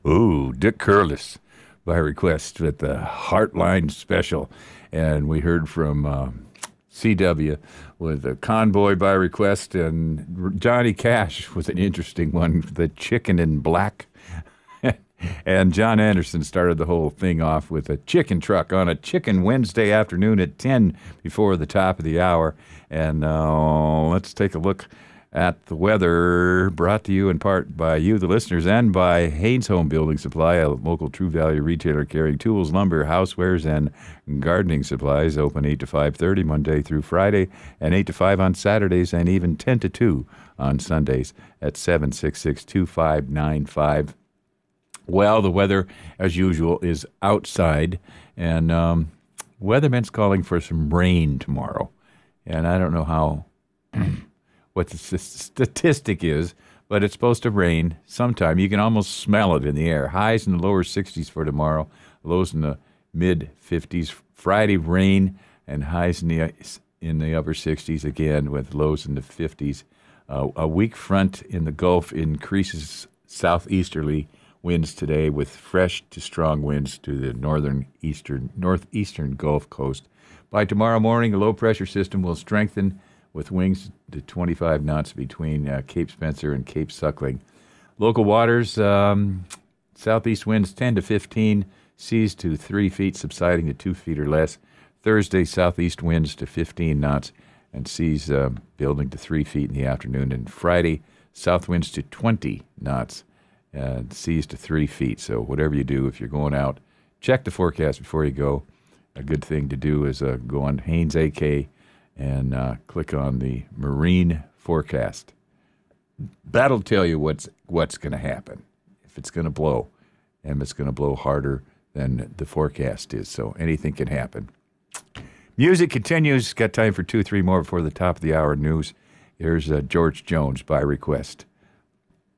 Ooh, Dick Curlis by request with the Heartline Special. And we heard from CW with a Convoy by request. And Johnny Cash was an interesting one, the Chicken in Black. And John Anderson started the whole thing off with a chicken truck on a Chicken Wednesday afternoon at 10 before the top of the hour. And let's take a look at the weather, brought to you in part by you, the listeners, and by Haynes Home Building Supply, a local True Value retailer carrying tools, lumber, housewares, and gardening supplies. Open 8 to 5:30 Monday through Friday, and 8 to 5 on Saturdays, and even 10 to 2 on Sundays at 766-2595. Well, the weather, as usual, is outside, and weatherman's calling for some rain tomorrow. And I don't know how... what the statistic is, but it's supposed to rain sometime. You can almost smell it in the air. Highs in the lower 60s for tomorrow, lows in the mid 50s. Friday, rain, and highs in the upper 60s again, with lows in the 50s. A weak front in the Gulf increases southeasterly winds today, with fresh to strong winds to the northeastern Gulf Coast. By tomorrow morning, a low-pressure system will strengthen with winds to 25 knots between Cape Spencer and Cape Suckling. Local waters, southeast winds 10 to 15, seas to 3 feet, subsiding to 2 feet or less. Thursday, southeast winds to 15 knots and seas building to 3 feet in the afternoon. And Friday, south winds to 20 knots and seas to 3 feet. So whatever you do, if you're going out, check the forecast before you go. A good thing to do is go on Haynes AK and click on the marine forecast. That'll tell you what's going to happen, if it's going to blow, and if it's going to blow harder than the forecast is. So anything can happen. Music continues. Got time for 2-3 more before the top of the hour news. Here's George Jones by request.